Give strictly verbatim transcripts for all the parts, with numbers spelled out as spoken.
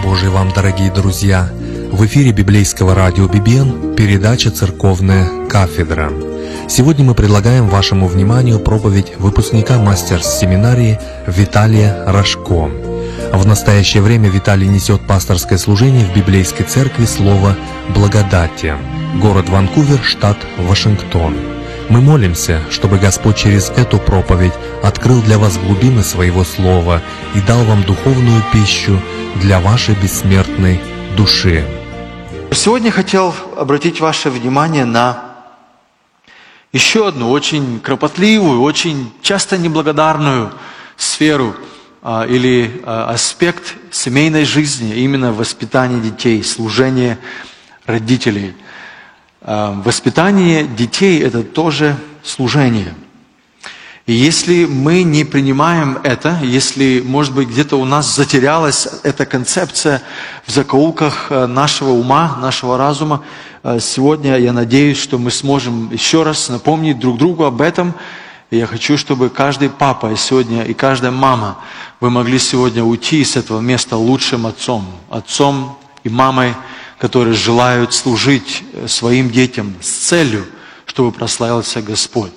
Божий вам, дорогие друзья! В эфире библейского радио «Бибен» передача «Церковная кафедра». Сегодня мы предлагаем вашему вниманию проповедь выпускника мастерс-семинарии Виталия Рожко. В настоящее время Виталий несет пасторское служение в библейской церкви «Слово благодати», город Ванкувер, штат Вашингтон. Мы молимся, чтобы Господь через эту проповедь открыл для вас глубины Своего Слова и дал вам духовную пищу для вашей бессмертной души. Сегодня хотел обратить ваше внимание на еще одну очень кропотливую, очень часто неблагодарную сферу а, или а, аспект семейной жизни, именно воспитание детей, служение родителей. А, воспитание детей – это тоже служение. И если мы не принимаем это, если, может быть, где-то у нас затерялась эта концепция в закоулках нашего ума, нашего разума, сегодня я надеюсь, что мы сможем еще раз напомнить друг другу об этом. И я хочу, чтобы каждый папа сегодня и каждая мама, вы могли сегодня уйти с этого места лучшим отцом, отцом и мамой, которые желают служить своим детям с целью, чтобы прославился Господь.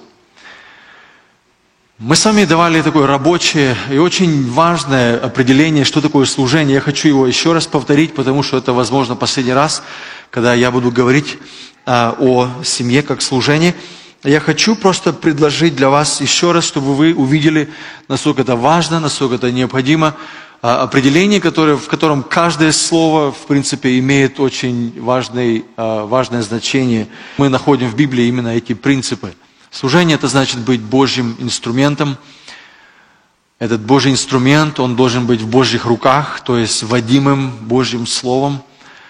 Мы с вами давали такое рабочее и очень важное определение, что такое служение. Я хочу его еще раз повторить, потому что это, возможно, последний раз, когда я буду говорить а, о семье как служении. Я хочу просто предложить для вас еще раз, чтобы вы увидели, насколько это важно, насколько это необходимо. А, определение, которое, в котором каждое слово, в принципе, имеет очень важный, а, важное значение. Мы находим в Библии именно эти принципы. Служение – это значит быть Божьим инструментом. Этот Божий инструмент, он должен быть в Божьих руках, то есть водимым Божьим Словом.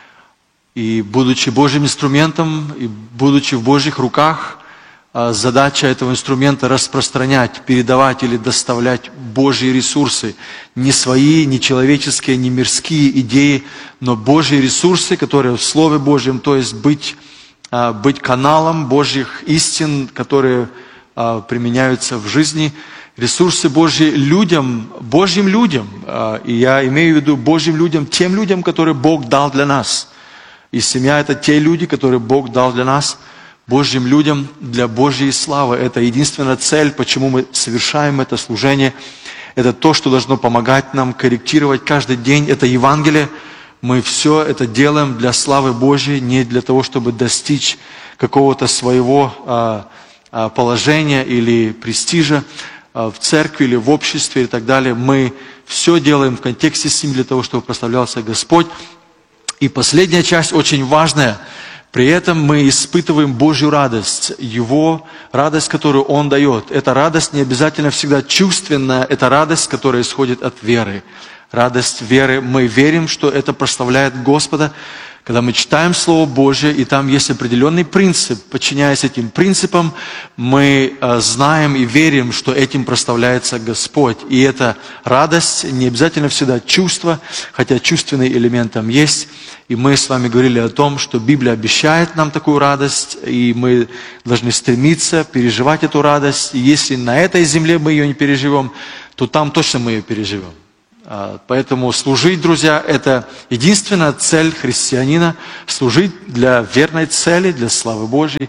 И будучи Божьим инструментом, и будучи в Божьих руках, задача этого инструмента – распространять, передавать или доставлять Божьи ресурсы. Не свои, не человеческие, не мирские идеи, но Божьи ресурсы, которые в Слове Божьем, то есть быть быть каналом Божьих истин, которые а, применяются в жизни, ресурсы Божьи людям, Божьим людям, а, и я имею в виду Божьим людям, тем людям, которые Бог дал для нас. И семья – это те люди, которые Бог дал для нас, Божьим людям для Божьей славы. Это единственная цель, почему мы совершаем это служение. Это то, что должно помогать нам корректировать каждый день. Это Евангелие. Мы все это делаем для славы Божьей, не для того, чтобы достичь какого-то своего а, а, положения или престижа а, в церкви или в обществе и так далее. Мы все делаем в контексте семьи для того, чтобы прославлялся Господь. И последняя часть очень важная. При этом мы испытываем Божью радость, Его радость, которую Он дает. Эта радость не обязательно всегда чувственная, это радость, которая исходит от веры. Радость веры. Мы верим, что это прославляет Господа. Когда мы читаем Слово Божье, и там есть определенный принцип, подчиняясь этим принципам, мы знаем и верим, что этим прославляется Господь. И эта радость не обязательно всегда чувство, хотя чувственный элемент там есть. И мы с вами говорили о том, что Библия обещает нам такую радость, и мы должны стремиться переживать эту радость. И если на этой земле мы ее не переживем, то там точно мы ее переживем. Поэтому служить, друзья, это единственная цель христианина, служить для верной цели, для славы Божьей.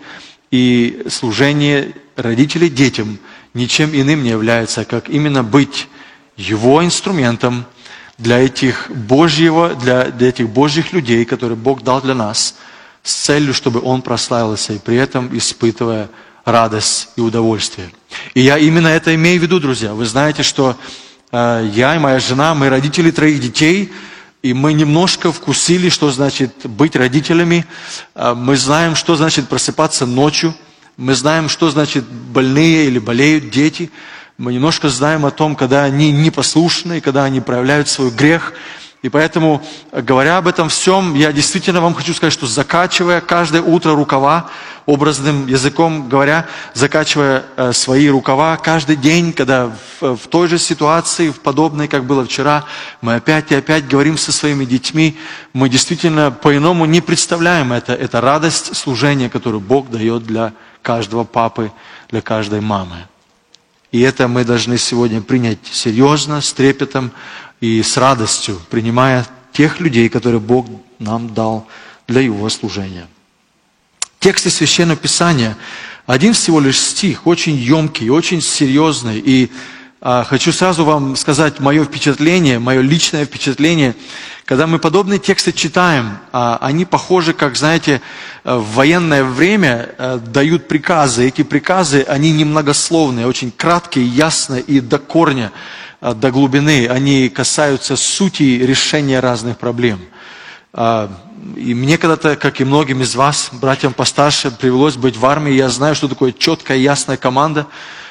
И служение родителей детям ничем иным не является, как именно быть его инструментом для этих, Божьего, для, для этих Божьих людей, которые Бог дал для нас, с целью, чтобы Он прославился, и при этом испытывая радость и удовольствие. И я именно это имею в виду, друзья. Вы знаете, что я и моя жена, мы родители троих детей, и мы немножко вкусили, что значит быть родителями. Мы знаем, что значит просыпаться ночью. Мы знаем, что значит больные или болеют дети. Мы немножко знаем о том, когда они непослушны, когда они проявляют свой грех. И поэтому, говоря об этом всем, я действительно вам хочу сказать, что закачивая каждое утро рукава, образным языком говоря, закачивая э, свои рукава каждый день, когда в, в той же ситуации, в подобной, как было вчера, мы опять и опять говорим со своими детьми, мы действительно по-иному не представляем это, это радость служения, которую Бог дает для каждого папы, для каждой мамы. И это мы должны сегодня принять серьезно, с трепетом и с радостью, принимая тех людей, которые Бог нам дал для Его служения. Тексты Священного Писания, один всего лишь стих, очень емкий, очень серьезный. И а, хочу сразу вам сказать мое впечатление, мое личное впечатление. Когда мы подобные тексты читаем, а, они похожи, как, знаете, в военное время а, дают приказы. Эти приказы, они немногословные, очень краткие, ясные и до корня, а, до глубины. Они касаются сути решения разных проблем. А, И мне когда-то, как и многим из вас, братьям постарше, привелось быть в армии. Я знаю, что такое четкая, ясная команда,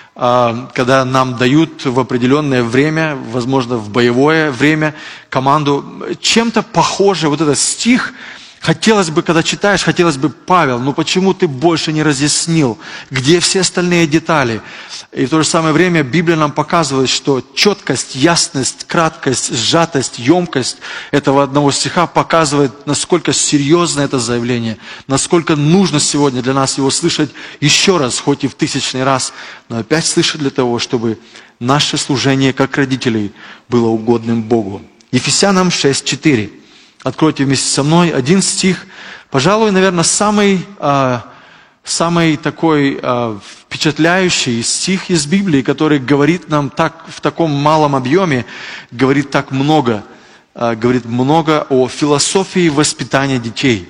когда нам дают в определенное время, возможно, в боевое время, команду. Чем-то похоже вот этот стих. Хотелось бы, когда читаешь, хотелось бы, Павел, ну почему ты больше не разъяснил? Где все остальные детали? И в то же самое время Библия нам показывает, что четкость, ясность, краткость, сжатость, емкость этого одного стиха показывает, насколько серьезно это заявление, насколько нужно сегодня для нас его слышать еще раз, хоть и в тысячный раз, но опять слышать для того, чтобы наше служение как родителей было угодным Богу. Ефесянам шесть четыре. Откройте вместе со мной один стих, пожалуй, наверное, самый, а, самый такой а, впечатляющий стих из Библии, который говорит нам так, в таком малом объеме, говорит так много, а, говорит много о философии воспитания детей.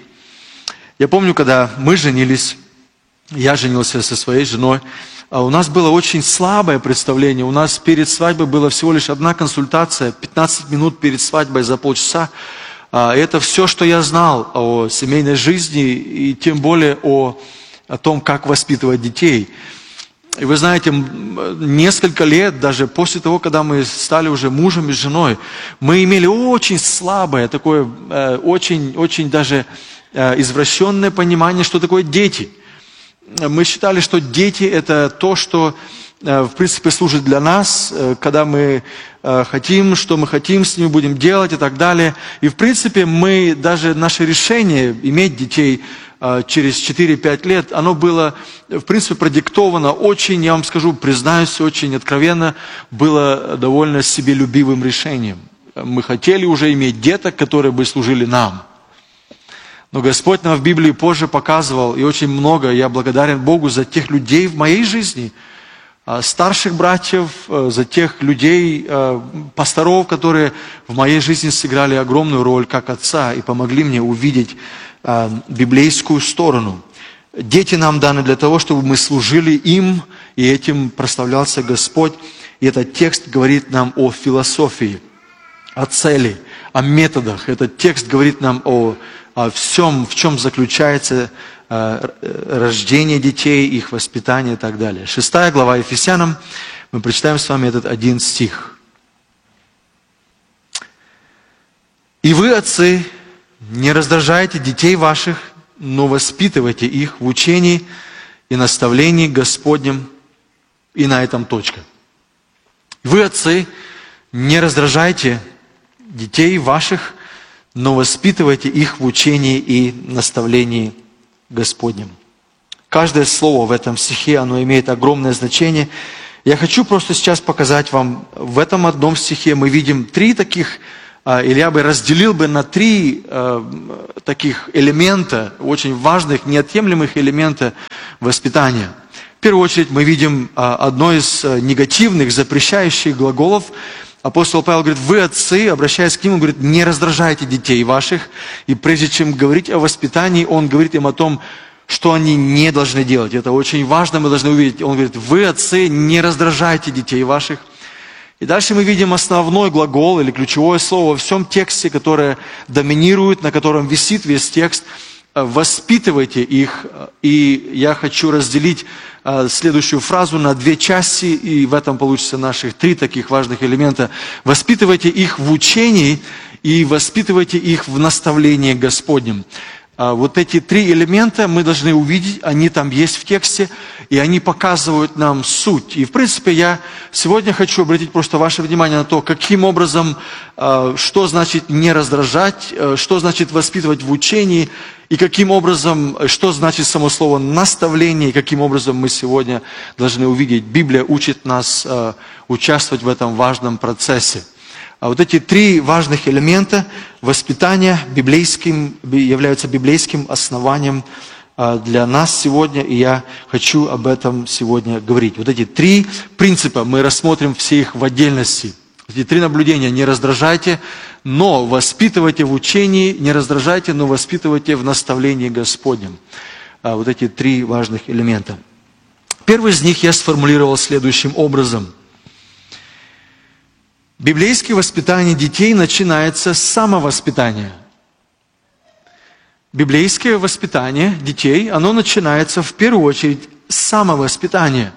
Я помню, когда мы женились, я женился со своей женой, у нас было очень слабое представление. У нас перед свадьбой была всего лишь одна консультация, пятнадцать минут перед свадьбой за полчаса. Это все, что я знал о семейной жизни и тем более о, о том, как воспитывать детей. И вы знаете, несколько лет, даже после того, когда мы стали уже мужем и женой, мы имели очень слабое, такое очень, очень даже извращенное понимание, что такое дети. Мы считали, что дети – это то, что в принципе служит для нас, когда мы хотим, что мы хотим, с ними будем делать и так далее. И в принципе мы, даже наше решение иметь детей через четыре-пять лет, оно было в принципе продиктовано очень, я вам скажу, признаюсь, очень откровенно, было довольно себелюбивым решением. Мы хотели уже иметь деток, которые бы служили нам. Но Господь нам в Библии позже показывал, и очень много, я благодарен Богу за тех людей в моей жизни, старших братьев, за тех людей, пасторов, которые в моей жизни сыграли огромную роль как отца и помогли мне увидеть библейскую сторону. Дети нам даны для того, чтобы мы служили им, и этим прославлялся Господь. И этот текст говорит нам о философии, о цели, о методах. Этот текст говорит нам о, о всем, в чем заключается рождение детей, их воспитание и так далее. Шестая глава Ефесянам, мы прочитаем с вами этот один стих. «И вы, отцы, не раздражайте детей ваших, но воспитывайте их в учении и наставлении Господнем». И на этом точка. «Вы, отцы, не раздражайте детей ваших, но воспитывайте их в учении и наставлении Господнем». Каждое слово в этом стихе, оно имеет огромное значение. Я хочу просто сейчас показать вам, в этом одном стихе мы видим три таких, или я бы разделил бы на три таких элемента, очень важных, неотъемлемых элемента воспитания. В первую очередь мы видим одно из негативных, запрещающих глаголов. Апостол Павел говорит: вы, отцы, обращаясь к ним, он говорит: не раздражайте детей ваших. И прежде чем говорить о воспитании, он говорит им о том, что они не должны делать. Это очень важно, мы должны увидеть. Он говорит: вы, отцы, не раздражайте детей ваших. И дальше мы видим основной глагол или ключевое слово во всем тексте, которое доминирует, на котором висит весь текст. Воспитывайте их. И я хочу разделить следующую фразу на две части, и в этом получится наших три таких важных элемента. Воспитывайте их в учении и воспитывайте их в наставлении Господнем. Вот эти три элемента мы должны увидеть, они там есть в тексте, и они показывают нам суть. И в принципе я сегодня хочу обратить просто ваше внимание на то, каким образом, что значит не раздражать, что значит воспитывать в учении, и каким образом, что значит само слово наставление, и каким образом мы сегодня должны увидеть. Библия учит нас участвовать в этом важном процессе. А вот эти три важных элемента воспитания библейским, являются библейским основанием для нас сегодня, и я хочу об этом сегодня говорить. Вот эти три принципа, мы рассмотрим все их в отдельности. Эти три наблюдения: не раздражайте, но воспитывайте в учении, не раздражайте, но воспитывайте в наставлении Господнем. Вот эти три важных элемента. Первый из них я сформулировал следующим образом. Библейское воспитание детей начинается с самовоспитания. Библейское воспитание детей, оно начинается в первую очередь с самовоспитания.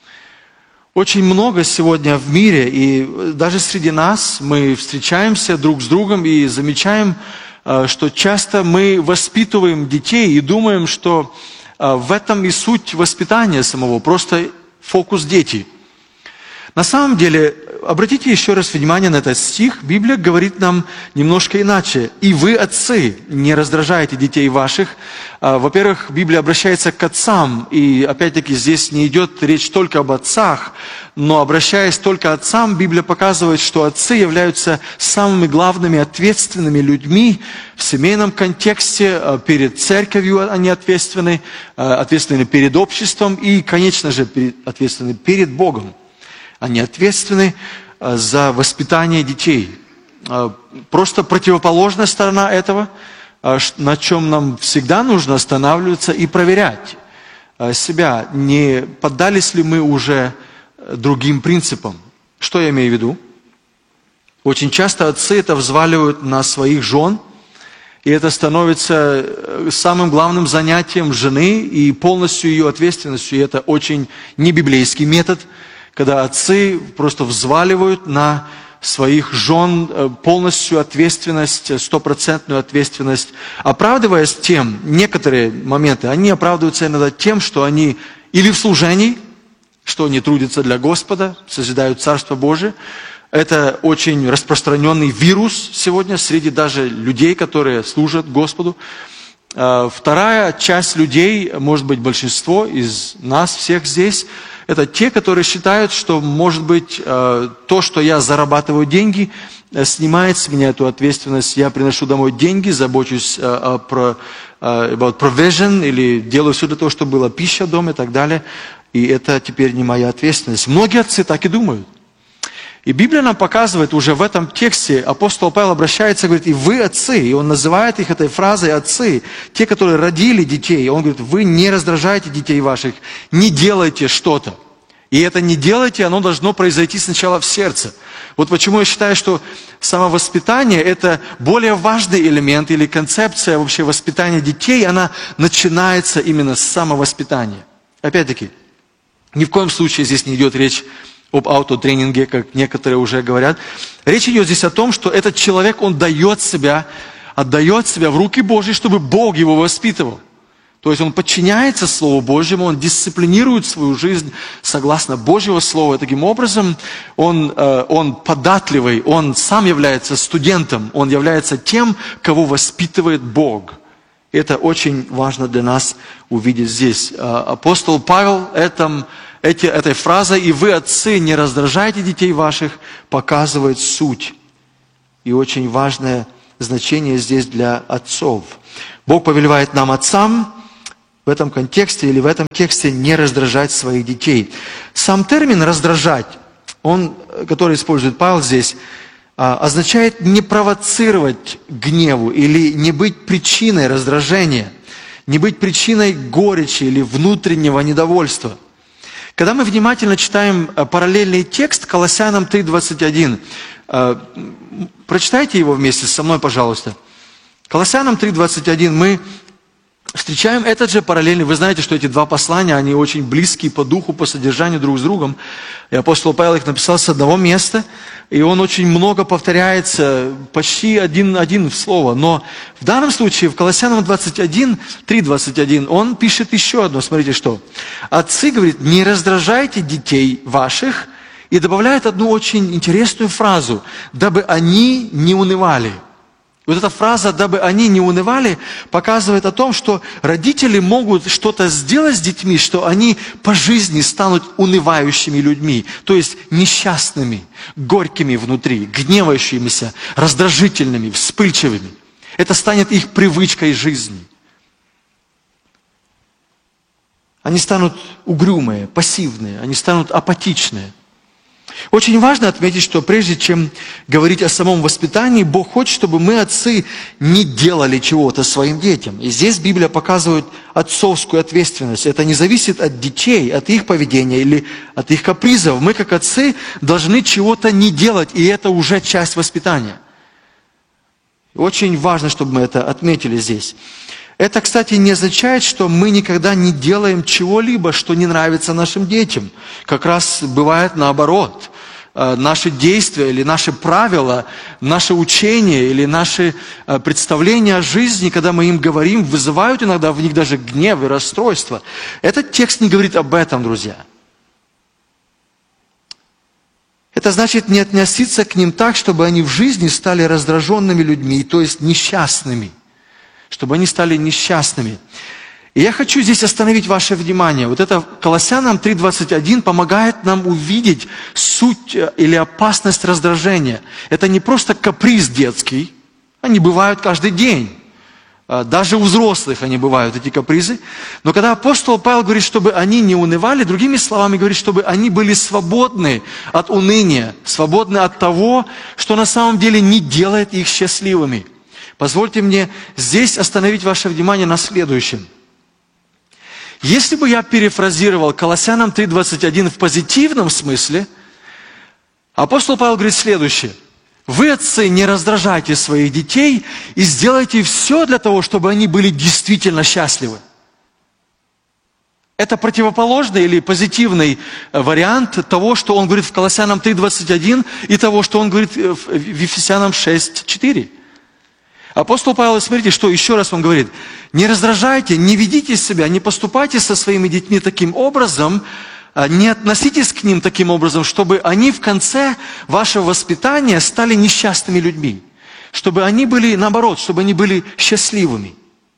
Очень много сегодня в мире, и даже среди нас мы встречаемся друг с другом и замечаем, что часто мы воспитываем детей и думаем, что в этом и суть воспитания самого, просто фокус дети. На самом деле, обратите еще раз внимание на этот стих. Библия говорит нам немножко иначе. «И вы, отцы, не раздражайте детей ваших». Во-первых, Библия обращается к отцам. И опять-таки здесь не идет речь только об отцах. Но обращаясь только к отцам, Библия показывает, что отцы являются самыми главными ответственными людьми в семейном контексте. Перед церковью они ответственны, ответственны перед обществом и, конечно же, ответственны перед Богом. Они ответственны за воспитание детей. Просто противоположная сторона этого, на чем нам всегда нужно останавливаться и проверять себя, не поддались ли мы уже другим принципам. Что я имею в виду? Очень часто отцы это взваливают на своих жен, и это становится самым главным занятием жены и полностью ее ответственностью. И это очень небиблейский метод, когда отцы просто взваливают на своих жен полностью ответственность, стопроцентную ответственность, оправдываясь тем, некоторые моменты, они оправдываются иногда тем, что они или в служении, что они трудятся для Господа, созидают Царство Божие. Это очень распространенный вирус сегодня среди даже людей, которые служат Господу. Вторая часть людей, может быть, большинство из нас всех здесь, это те, которые считают, что, может быть, то, что я зарабатываю деньги, снимает с меня эту ответственность. Я приношу домой деньги, забочусь о about provision, или делаю все для того, чтобы была пища дома и так далее. И это теперь не моя ответственность. Многие отцы так и думают. И Библия нам показывает, уже в этом тексте апостол Павел обращается и говорит: и вы, отцы, и он называет их этой фразой отцы, те, которые родили детей. Он говорит: вы не раздражайте детей ваших, не делайте что-то. И это не делайте, оно должно произойти сначала в сердце. Вот почему я считаю, что самовоспитание – это более важный элемент или концепция вообще воспитания детей, она начинается именно с самовоспитания. Опять-таки, ни в коем случае здесь не идет речь об аутотренинге, как некоторые уже говорят. Речь идет здесь о том, что этот человек, он дает себя, отдает себя в руки Божьи, чтобы Бог его воспитывал. То есть он подчиняется Слову Божьему, он дисциплинирует свою жизнь согласно Божьего Слова. И таким образом он, он податливый, он сам является студентом, он является тем, кого воспитывает Бог. Это очень важно для нас увидеть здесь. Апостол Павел этом, эти, этой фразой «и вы, отцы, не раздражайте детей ваших» показывает суть. И очень важное значение здесь для отцов. Бог повелевает нам, отцам, в этом контексте или в этом тексте не раздражать своих детей. Сам термин «раздражать», он, который использует Павел здесь, означает не провоцировать к гневу или не быть причиной раздражения, не быть причиной горечи или внутреннего недовольства. Когда мы внимательно читаем параллельный текст Колоссянам три двадцать один, прочитайте его вместе со мной, пожалуйста. Колоссянам три двадцать один мы встречаем этот же параллельный. Вы знаете, что эти два послания, они очень близкие по духу, по содержанию друг с другом. И апостол Павел их написал с одного места, и он очень много повторяется, почти один, один в слово. Но в данном случае, в Колоссянам двадцать один, три двадцать один, он пишет еще одно, смотрите что. Отцы, говорит, не раздражайте детей ваших, и добавляет одну очень интересную фразу, дабы они не унывали. Вот эта фраза «дабы они не унывали» показывает о том, что родители могут что-то сделать с детьми, что они по жизни станут унывающими людьми, то есть несчастными, горькими внутри, гневающимися, раздражительными, вспыльчивыми. Это станет их привычкой жизни. Они станут угрюмые, пассивные, они станут апатичные. Очень важно отметить, что прежде чем говорить о самом воспитании, Бог хочет, чтобы мы, отцы, не делали чего-то своим детям. И здесь Библия показывает отцовскую ответственность. Это не зависит от детей, от их поведения или от их капризов. Мы, как отцы, должны чего-то не делать, и это уже часть воспитания. Очень важно, чтобы мы это отметили здесь. Это, кстати, не означает, что мы никогда не делаем чего-либо, что не нравится нашим детям. Как раз бывает наоборот. Наши действия или наши правила, наше учение или наши представления о жизни, когда мы им говорим, вызывают иногда в них даже гнев и расстройство. Этот текст не говорит об этом, друзья. Это значит не относиться к ним так, чтобы они в жизни стали раздраженными людьми, то есть несчастными. Чтобы они стали несчастными. И я хочу здесь остановить ваше внимание. Вот это Колоссянам три двадцать один помогает нам увидеть суть или опасность раздражения. Это не просто каприз детский. Они бывают каждый день. Даже у взрослых они бывают, эти капризы. Но когда апостол Павел говорит, чтобы они не унывали, другими словами говорит, чтобы они были свободны от уныния, свободны от того, что на самом деле не делает их счастливыми. Позвольте мне здесь остановить ваше внимание на следующем. Если бы я перефразировал Колоссянам три двадцать один в позитивном смысле, апостол Павел говорит следующее. Вы, отцы, не раздражайте своих детей и сделайте все для того, чтобы они были действительно счастливы. Это противоположный или позитивный вариант того, что он говорит в Колоссянам три двадцать один и того, что он говорит в Ефесянам шесть четыре. Апостол Павел, смотрите, что еще раз он говорит. Не раздражайте, не ведите себя, не поступайте со своими детьми таким образом, не относитесь к ним таким образом, чтобы они в конце вашего воспитания стали несчастными людьми. Чтобы они были, наоборот, чтобы они были счастливыми.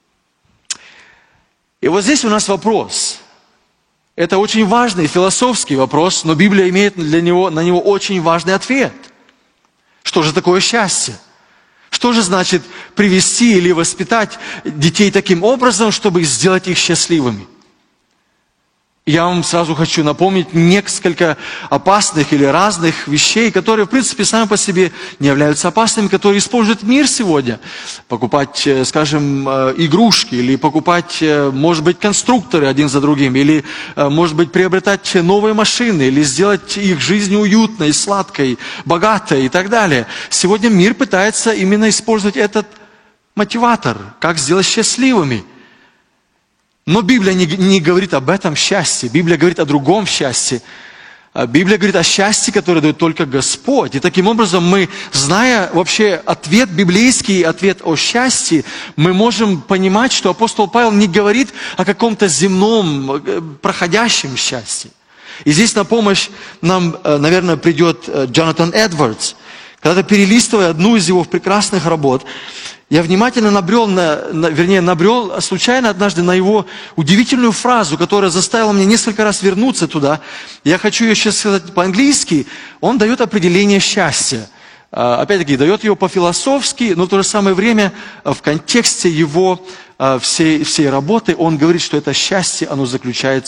И вот здесь у нас вопрос. Это очень важный философский вопрос, но Библия имеет для него, на него очень важный ответ. Что же такое счастье? Что же значит привести или воспитать детей таким образом, чтобы сделать их счастливыми? Я вам сразу хочу напомнить несколько опасных или разных вещей, которые, в принципе, сами по себе не являются опасными, которые использует мир сегодня. Покупать, скажем, игрушки, или покупать, может быть, конструкторы один за другим, или, может быть, приобретать новые машины, или сделать их жизнь уютной, сладкой, богатой и так далее. Сегодня мир пытается именно использовать этот мотиватор, как сделать счастливыми. Но Библия не, не говорит об этом счастье. Библия говорит о другом счастье. Библия говорит о счастье, которое дает только Господь. И таким образом мы, зная вообще ответ библейский, ответ о счастье, мы можем понимать, что апостол Павел не говорит о каком-то земном, проходящем счастье. И здесь на помощь нам, наверное, придет Джонатан Эдвардс. Когда-то перелистывая одну из его прекрасных работ, я внимательно набрел, на, на, вернее, набрел случайно однажды на его удивительную фразу, которая заставила меня несколько раз вернуться туда. Я хочу ее сейчас сказать по-английски. Он дает определение счастья. Опять-таки, дает его по-философски, но в то же самое время в контексте его всей, всей работы он говорит, что это счастье, оно заключается